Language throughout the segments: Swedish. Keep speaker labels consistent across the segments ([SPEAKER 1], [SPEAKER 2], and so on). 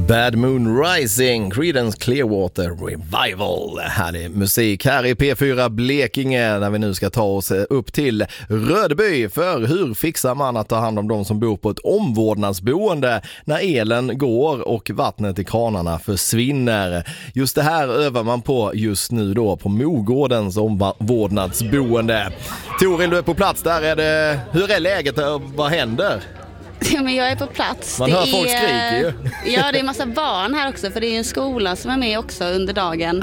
[SPEAKER 1] Bad Moon Rising, Creedence Clearwater Revival. Härlig musik här i P4 Blekinge när vi nu ska ta oss upp till Rödby. För hur fixar man att ta hand om de som bor på ett omvårdnadsboende när elen går och vattnet i kranarna försvinner? Just det här övar man på just nu då på Mogårdens omvårdnadsboende. Toril, du är på plats där. Hur är läget och vad händer?
[SPEAKER 2] Ja, men jag är på plats.
[SPEAKER 1] Man hör folk skriker ju.
[SPEAKER 2] Ja, det är en massa barn här också, för det är en skola som är med också under dagen.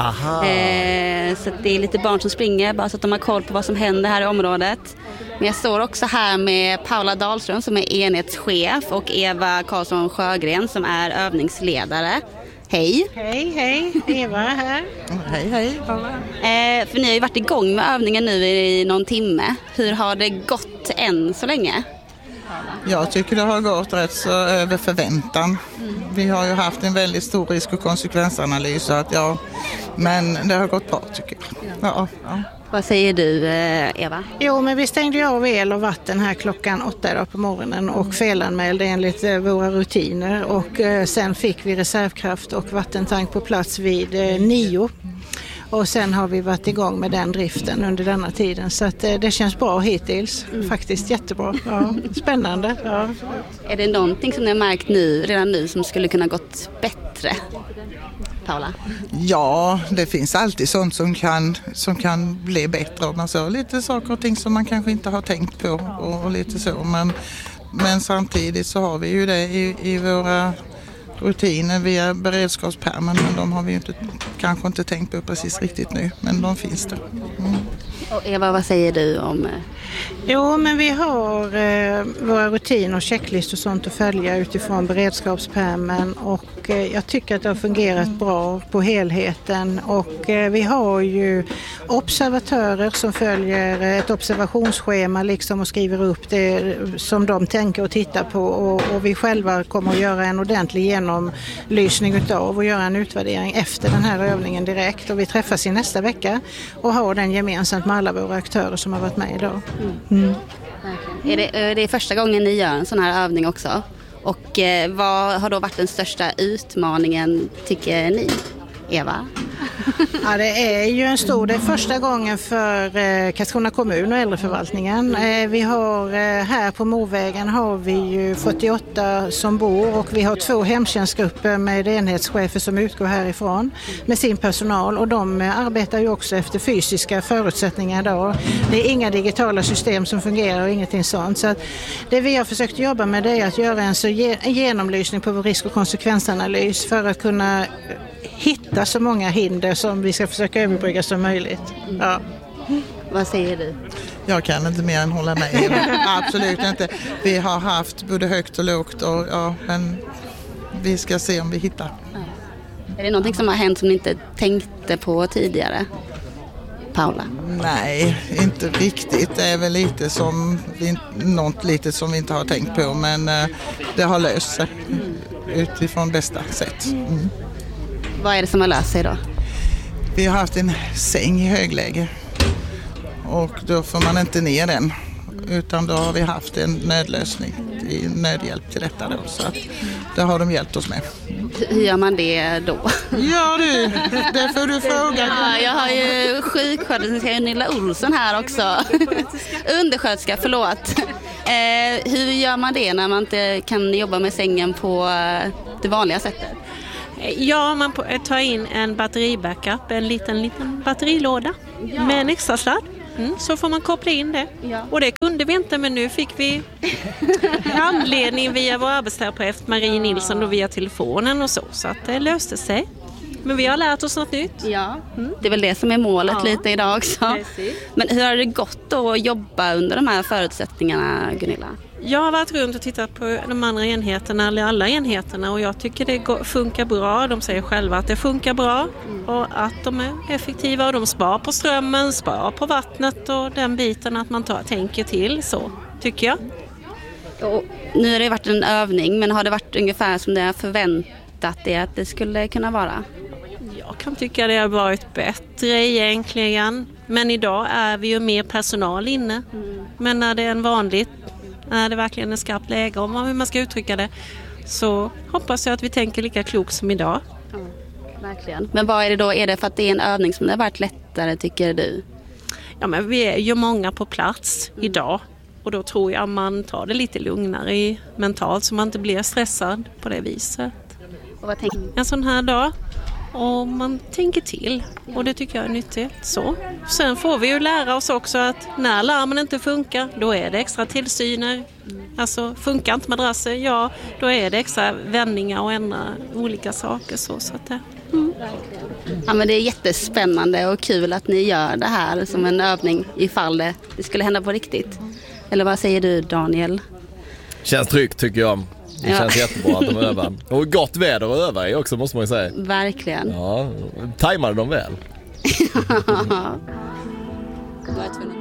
[SPEAKER 2] Så det är lite barn som springer, bara så att de har koll på vad som händer här i området. Men jag står också här med Paula Dahlström som är enhetschef och Eva Karlsson Sjögren som är övningsledare. Hej.
[SPEAKER 3] Hej, Eva här.
[SPEAKER 4] Hej, Paula.
[SPEAKER 2] För ni har ju varit igång med övningen nu i någon timme. Hur har det gått än så länge?
[SPEAKER 4] Jag tycker det har gått rätt så över förväntan. Vi har ju haft en väldigt stor risk- och konsekvensanalys så att men det har gått bra tycker jag. Ja.
[SPEAKER 2] Vad säger du, Eva?
[SPEAKER 3] Jo, men vi stängde av el och vatten här klockan 8 idag på morgonen och felanmälde enligt våra rutiner. Och sen fick vi reservkraft och vattentank på plats vid 9. Och sen har vi varit igång med den driften under denna tiden. Så att det känns bra hittills. Faktiskt jättebra. Ja, spännande. Ja.
[SPEAKER 2] Är det någonting som ni har märkt redan nu som skulle kunna gått bättre? Paula?
[SPEAKER 4] Ja, det finns alltid sånt som kan bli bättre. Om man så lite saker och ting som man kanske inte har tänkt på och lite så. Men samtidigt så har vi ju det i våra rutiner via beredskapspärmen, men de har vi ju kanske inte tänkt på precis riktigt nu, men de finns där.
[SPEAKER 2] Och Eva, vad säger du om?
[SPEAKER 3] Jo, men vi har våra rutiner och checklistor och sånt att följa utifrån beredskapspärmen och jag tycker att det har fungerat bra på helheten och vi har ju observatörer som följer ett observationsschema liksom och skriver upp det som de tänker och tittar på och vi själva kommer att göra en ordentlig genomlysning utav och göra en utvärdering efter den här övningen direkt och vi träffas i nästa vecka och har den gemensamt med alla våra aktörer som har varit med idag.
[SPEAKER 2] Är det första gången ni gör en sån här övning också? Och vad har då varit den största utmaningen tycker ni, Eva?
[SPEAKER 3] Ja, det är ju det är första gången för Karlskrona kommun och äldreförvaltningen. Vi har här på Movägen har vi ju 48 som bor och vi har 2 hemtjänstgrupper med enhetschefer som utgår härifrån med sin personal och de arbetar ju också efter fysiska förutsättningar idag. Det är inga digitala system som fungerar och ingenting sånt. Så att det vi har försökt jobba med det är att göra en genomlysning på vår risk- och konsekvensanalys för att kunna hitta så många hinder som vi ska försöka överbrygga som möjligt. Ja.
[SPEAKER 2] Vad säger du?
[SPEAKER 4] Jag kan inte mer än hålla med. Absolut inte. Vi har haft både högt och lågt men vi ska se om vi hittar.
[SPEAKER 2] Är det någonting som har hänt som ni inte tänkte på tidigare? Paula?
[SPEAKER 4] Nej, inte riktigt. Det är väl något litet som vi inte har tänkt på men det har löst sig utifrån bästa sätt.
[SPEAKER 2] Vad är det som har löst sig då?
[SPEAKER 4] Vi har haft en säng i högläge och då får man inte ner den utan då har vi haft en nödlösning i nödhjälp till detta då, så att det har de hjälpt oss med.
[SPEAKER 2] Hur gör man det då?
[SPEAKER 4] Ja du, det får du fråga.
[SPEAKER 2] Ja, jag har ju sjuksköterska Gunilla Olsson här också. Undersköterska, förlåt. Hur gör man det när man inte kan jobba med sängen på det vanliga sättet?
[SPEAKER 5] Ja, man tar in en batteribackup, en liten batterilåda med en extra sladd. Så får man koppla in det. Ja. Och det kunde vi inte, men nu fick vi handledning via vår arbetsterapeut Marie Nilsson och via telefonen och så att det löste sig. Men vi har lärt oss något nytt.
[SPEAKER 2] Ja, det är väl det som är målet lite idag också. Precis. Men hur har det gått då att jobba under de här förutsättningarna, Gunilla?
[SPEAKER 5] Jag har varit runt och tittat på de andra enheterna, eller alla enheterna, och jag tycker det funkar bra. De säger själva att det funkar bra och att de är effektiva och de spar på strömmen, spar på vattnet och den biten att man tänker till, så tycker jag.
[SPEAKER 2] Och nu har det varit en övning, men har det varit ungefär som det har förväntat det att det skulle kunna vara?
[SPEAKER 5] Jag kan tycka det har varit bättre egentligen, men idag är vi ju mer personal inne. Men när det är är det verkligen en skarpt läge om hur man ska uttrycka det, så hoppas jag att vi tänker lika klokt som idag.
[SPEAKER 2] Ja, verkligen. Men vad är det då? Är det för att det är en övning som det har varit lättare, tycker du?
[SPEAKER 5] Ja, men vi är ju många på plats idag. Och då tror jag man tar det lite lugnare mentalt så man inte blir stressad på det viset.
[SPEAKER 2] Och vad tänker du?
[SPEAKER 5] En sån här dag. Och man tänker till. Och det tycker jag är nyttigt. Så. Sen får vi ju lära oss också att när larmen inte funkar, då är det extra tillsyner. Alltså funkar inte madrasser, ja, då är det extra vändningar och ändra olika saker. Så att det.
[SPEAKER 2] Ja, men det är jättespännande och kul att ni gör det här som en övning ifall det skulle hända på riktigt. Eller vad säger du, Daniel?
[SPEAKER 1] Känns tryggt, tycker jag. Det känns jättebra att de övar. Och gott väder att öva i också, måste man ju säga.
[SPEAKER 2] Verkligen.
[SPEAKER 1] Ja, tajmade de väl?
[SPEAKER 2] Jag är tvungen.